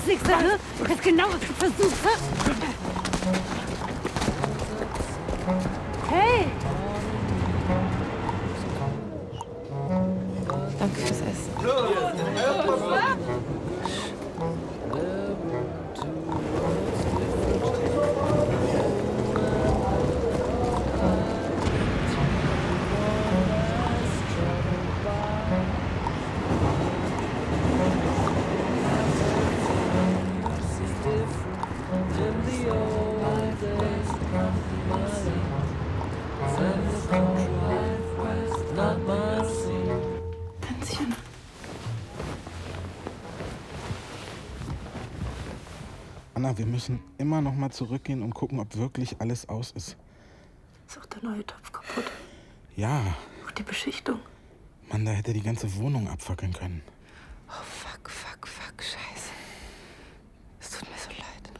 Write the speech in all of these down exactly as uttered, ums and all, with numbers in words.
Witzigste, ne? Du weißt genau, was du versuchst, ne? Hey! Danke fürs Essen. Tanzchen. Anna, wir müssen immer noch mal zurückgehen und gucken, ob wirklich alles aus ist. Ist auch der neue Topf kaputt. Ja. Auch die Beschichtung. Mann, da hätte die ganze Wohnung abfackeln können. Oh, fuck, fuck, fuck, scheiße. Es tut mir so leid.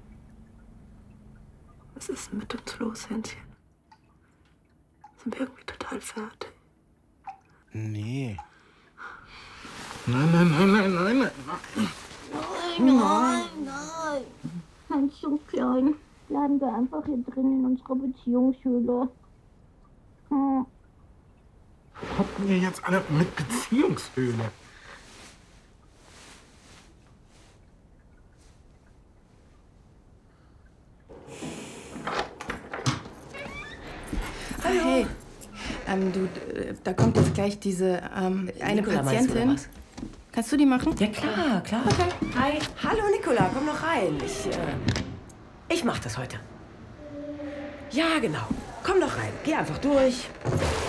Was ist denn mit uns los, Hänschen? Sind wir irgendwie total fertig? Nee. Nein, nein, nein, nein, nein, nein. Nein, nein, nein. Hans so klein. Bleiben wir einfach hier drin in unserer Beziehungshöhle. Hm. Hatten wir jetzt alle mit Beziehungshöhle? Hey, ähm, du, äh, da kommt jetzt gleich diese, ähm, eine Nicola, meinst du, Patientin. oder was? Kannst du die machen? Ja, klar, klar. Okay. Hi. Hallo, Nicola, komm noch rein. Ich, äh, ich mach das heute. Ja, genau. Komm doch rein. Geh einfach durch.